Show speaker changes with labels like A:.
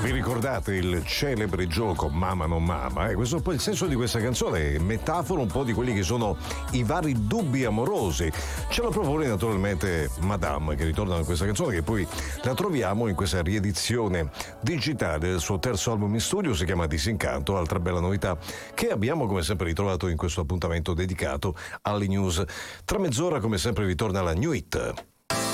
A: Vi ricordate il celebre gioco Mama non mama? Questo è un po' il senso di questa canzone, metafora un po' di quelli che sono i vari dubbi amorosi. Ce lo propone naturalmente Madame, che ritorna in questa canzone, che poi la troviamo in questa riedizione digitale del suo terzo album in studio, si chiama Disincanto, altra bella novità che abbiamo come sempre ritrovato in questo appuntamento dedicato alle news. Tra mezz'ora come sempre ritorna la New Hit.